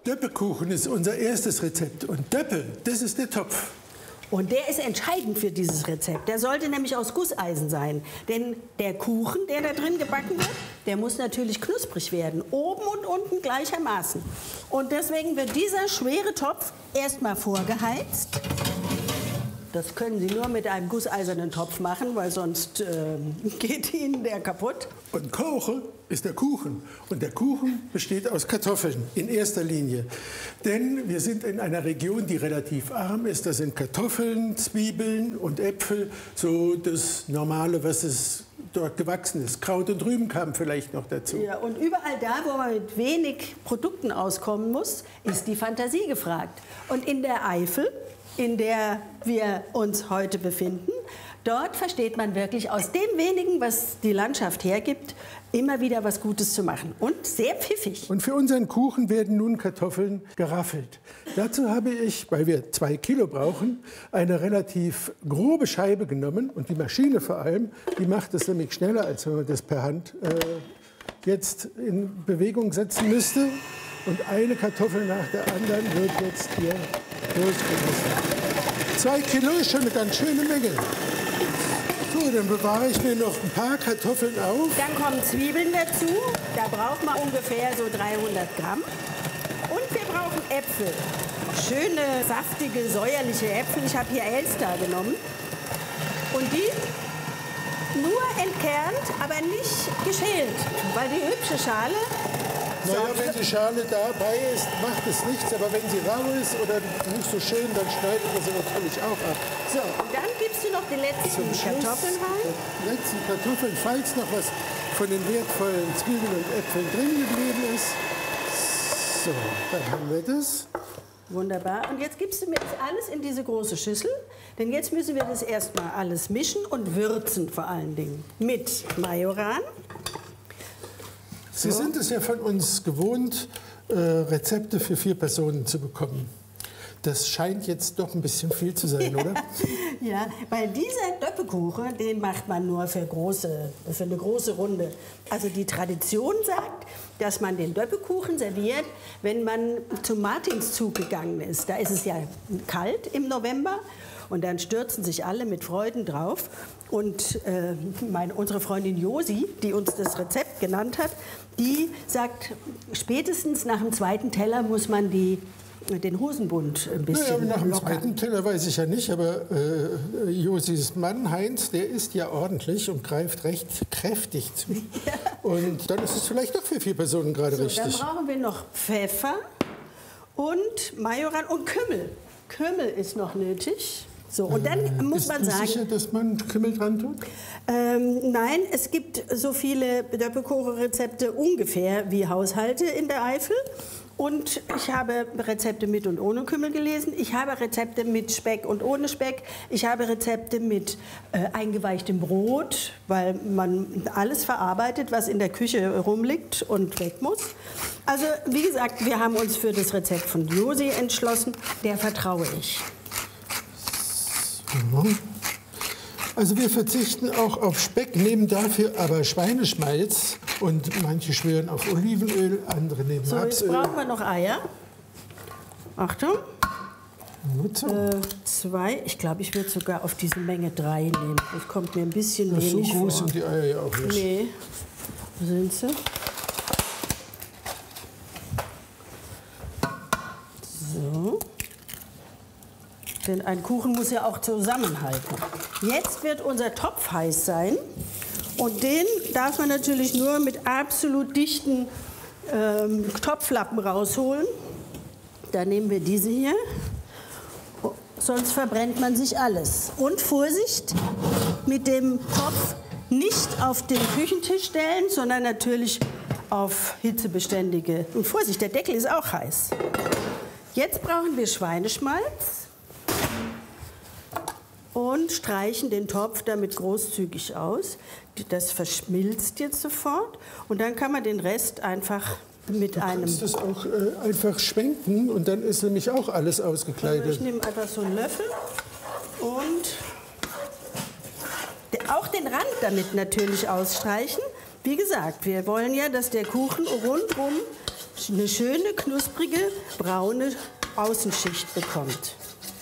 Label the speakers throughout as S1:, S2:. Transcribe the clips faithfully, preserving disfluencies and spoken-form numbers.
S1: Döppekuchen ist unser erstes Rezept. Und Döppe, das ist der Topf.
S2: Und der ist entscheidend für dieses Rezept. Der sollte nämlich aus Gusseisen sein. Denn der Kuchen, der da drin gebacken wird, der muss natürlich knusprig werden. Oben und unten gleichermaßen. Und deswegen wird dieser schwere Topf erstmal vorgeheizt. Das können Sie nur mit einem gusseisernen Topf machen, weil sonst äh, geht Ihnen der kaputt.
S1: Und Koche ist der Kuchen. Und der Kuchen besteht aus Kartoffeln in erster Linie. Denn wir sind in einer Region, die relativ arm ist. Da sind Kartoffeln, Zwiebeln und Äpfel so das Normale, was es dort gewachsen ist. Kraut und Rüben kamen vielleicht noch dazu.
S2: Ja, und überall da, wo man mit wenig Produkten auskommen muss, ist die Fantasie gefragt. Und in der Eifel, in der wir uns heute befinden, dort versteht man wirklich aus dem wenigen, was die Landschaft hergibt, immer wieder was Gutes zu machen. Und sehr pfiffig.
S1: Und für unseren Kuchen werden nun Kartoffeln geraffelt. Dazu habe ich, weil wir zwei Kilo brauchen, eine relativ grobe Scheibe genommen. Und die Maschine vor allem, die macht es nämlich schneller, als wenn man das per Hand äh, jetzt in Bewegung setzen müsste. Und eine Kartoffel nach der anderen wird jetzt hier losgelassen. Zwei Kilo ist schon eine ganz schöne Menge. So, dann bewahre ich mir noch ein paar Kartoffeln auf.
S2: Dann kommen Zwiebeln dazu. Da braucht man ungefähr so dreihundert Gramm. Und wir brauchen Äpfel. Schöne, saftige, säuerliche Äpfel. Ich habe hier Elster genommen. Und die nur entkernt, aber nicht geschält. Weil die hübsche Schale...
S1: Naja, wenn die Schale dabei ist, macht es nichts. Aber wenn sie rau ist oder nicht so schön, dann schneidet man sie natürlich auch ab.
S2: So, und dann gibst du noch die letzten Kartoffeln rein.
S1: Die letzten Kartoffeln, falls noch was von den wertvollen Zwiebeln und Äpfeln drin geblieben ist. So, dann haben wir das.
S2: Wunderbar. Und jetzt gibst du mir das alles in diese große Schüssel. Denn jetzt müssen wir das erstmal alles mischen und würzen vor allen Dingen. Mit Majoran.
S1: Sie sind es ja von uns gewohnt, äh, Rezepte für vier Personen zu bekommen. Das scheint jetzt doch ein bisschen viel zu sein, oder?
S2: Ja, weil dieser Döppekuchen, den macht man nur für, große, für eine große Runde. Also die Tradition sagt, dass man den Döppekuchen serviert, wenn man zum Martinszug gegangen ist. Da ist es ja kalt im November. Und dann stürzen sich alle mit Freuden drauf. Und äh, meine, unsere Freundin Josi, die uns das Rezept genannt hat, die sagt, spätestens nach dem zweiten Teller muss man die, den Hosenbund ein bisschen
S1: naja, nach dem
S2: lockern.
S1: zweiten Teller weiß ich ja nicht, aber äh, Josis Mann, Heinz, der isst ja ordentlich und greift recht kräftig zu. Ja. Und dann ist es vielleicht doch für vier Personen gerade
S2: so,
S1: richtig.
S2: Dann brauchen wir noch Pfeffer und Majoran und Kümmel. Kümmel ist noch nötig. So, und dann äh, muss man sagen...
S1: Bist du sicher, dass man Kümmel dran tut?
S2: Ähm, nein, es gibt so viele Döppekuchen-Rezepte ungefähr wie Haushalte in der Eifel. Und ich habe Rezepte mit und ohne Kümmel gelesen. Ich habe Rezepte mit Speck und ohne Speck. Ich habe Rezepte mit äh, eingeweichtem Brot, weil man alles verarbeitet, was in der Küche rumliegt und weg muss. Also, wie gesagt, wir haben uns für das Rezept von Josi entschlossen. Der vertraue ich.
S1: Also wir verzichten auch auf Speck, nehmen dafür aber Schweineschmalz und manche schwören auf Olivenöl, andere nehmen
S2: so,
S1: Rapsöl.
S2: Jetzt brauchen wir noch Eier. Achtung.
S1: So.
S2: Äh, zwei. Ich glaube, ich würde sogar auf diese Menge drei nehmen. Das kommt mir ein bisschen
S1: Na,
S2: wenig
S1: so groß
S2: vor.
S1: sind die Eier ja auch nicht.
S2: Nee. Wo sind sie? So. Denn ein Kuchen muss ja auch zusammenhalten. Jetzt wird unser Topf heiß sein. Und den darf man natürlich nur mit absolut dichten ähm, Topflappen rausholen. Da nehmen wir diese hier. Sonst verbrennt man sich alles. Und Vorsicht, mit dem Topf nicht auf den Küchentisch stellen, sondern natürlich auf hitzebeständige. Und Vorsicht, der Deckel ist auch heiß. Jetzt brauchen wir Schweineschmalz. Und streichen den Topf damit großzügig aus. Das verschmilzt jetzt sofort. Und dann kann man den Rest einfach mit
S1: du
S2: einem...
S1: Du kannst das auch äh, einfach schwenken und dann ist nämlich auch alles ausgekleidet.
S2: Also ich nehme einfach so einen Löffel und auch den Rand damit natürlich ausstreichen. Wie gesagt, wir wollen ja, dass der Kuchen rundum eine schöne, knusprige, braune Außenschicht bekommt.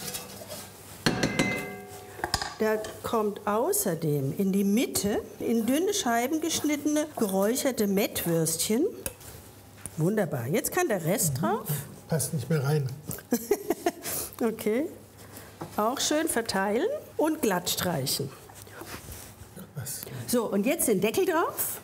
S2: Da kommt außerdem in die Mitte in dünne Scheiben geschnittene, geräucherte Mettwürstchen. Wunderbar. Jetzt kann der Rest drauf.
S1: Passt nicht mehr rein.
S2: Okay. Auch schön verteilen und glatt streichen.
S1: Was?
S2: So, und jetzt den Deckel drauf.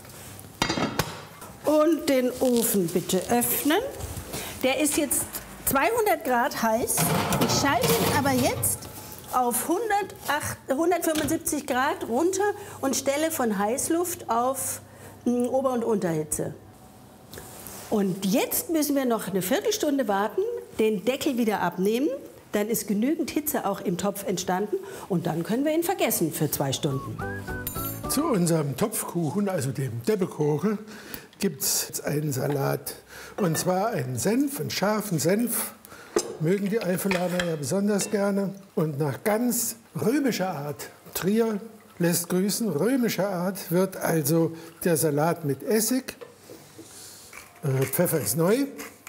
S2: Und den Ofen bitte öffnen. Der ist jetzt zweihundert Grad heiß. Ich schalte ihn aber jetzt auf hundertfünfundsiebzig Grad runter und stelle von Heißluft auf mh, Ober- und Unterhitze. Und jetzt müssen wir noch eine Viertelstunde warten, den Deckel wieder abnehmen. Dann ist genügend Hitze auch im Topf entstanden und dann können wir ihn vergessen für zwei Stunden.
S1: Zu unserem Topfkuchen, also dem Debbekuchen, gibt es einen Salat. Und zwar einen Senf, einen scharfen Senf. Mögen die Eifelaner ja besonders gerne. Und nach ganz römischer Art, Trier lässt grüßen, römischer Art wird also der Salat mit Essig, äh, Pfeffer ist neu,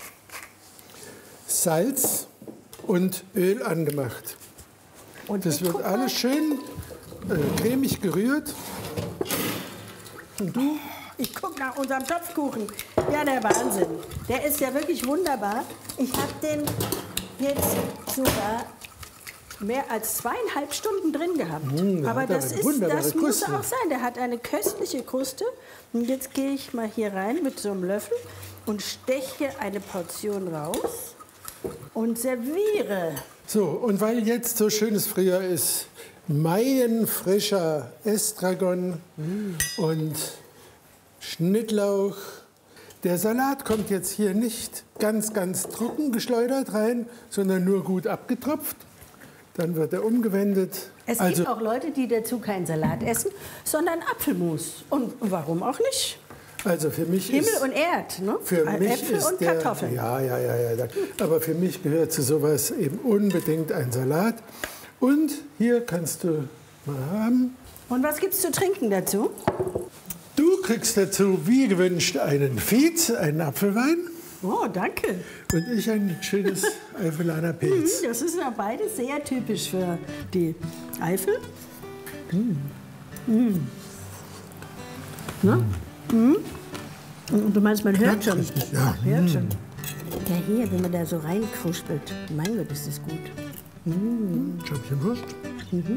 S1: Salz und Öl angemacht.
S2: Und
S1: Das wird alles schön äh, cremig gerührt. Und du?
S2: Ich gucke nach unserem Topfkuchen. Ja, der Wahnsinn. Der ist ja wirklich wunderbar. Ich habe den jetzt sogar mehr als zweieinhalb Stunden drin gehabt.
S1: Mmh,
S2: aber das, ist, das muss
S1: Kruste.
S2: auch sein. Der hat eine köstliche Kruste. Und jetzt gehe ich mal hier rein mit so einem Löffel und steche eine Portion raus und serviere.
S1: So, und weil jetzt so schönes Frühjahr ist, maienfrischer Estragon mm. und Schnittlauch. Der Salat kommt jetzt hier nicht ganz, ganz trocken geschleudert rein, sondern nur gut abgetropft. Dann wird er umgewendet.
S2: Es
S1: also,
S2: gibt auch Leute, die dazu keinen Salat essen, sondern Apfelmus. Und warum auch nicht?
S1: Also für mich
S2: Himmel
S1: ist,
S2: und Erd, ne?
S1: Für mich
S2: Äpfel
S1: ist
S2: und
S1: der,
S2: Kartoffeln.
S1: Ja, ja, ja, ja. Aber für mich gehört zu sowas eben unbedingt ein Salat. Und hier kannst du mal haben.
S2: Und was gibt's zu trinken dazu?
S1: Du kriegst dazu, wie gewünscht, einen Fiez, einen Apfelwein.
S2: Oh, danke.
S1: Und ich ein schönes Eifelaner Pilz.
S2: Mhm, das ist ja beides sehr typisch für die Eifel. Mhm. Mhm. Ne? Mhm. Und du meinst, man hört schon.
S1: Ja.
S2: Hört schon. Ja, hier, wenn man da so reinkruspelt. Mein Gott, ist das gut. Mhm.
S1: Schöpfchen Wurst.
S2: Mhm.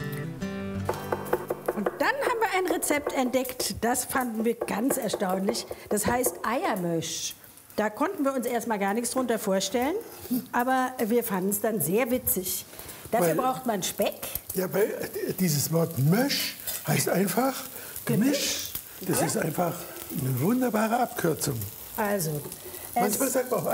S2: Und dann haben wir ein Rezept entdeckt, das fanden wir ganz erstaunlich. Das heißt Eiermösch. Da konnten wir uns erstmal gar nichts drunter vorstellen, aber wir fanden es dann sehr witzig. Dafür
S1: Weil,
S2: braucht man Speck.
S1: Ja, weil dieses Wort Mösch heißt einfach Gemisch. Das
S2: Ja.
S1: ist einfach eine wunderbare Abkürzung.
S2: Also,
S1: Manchmal sagt man auch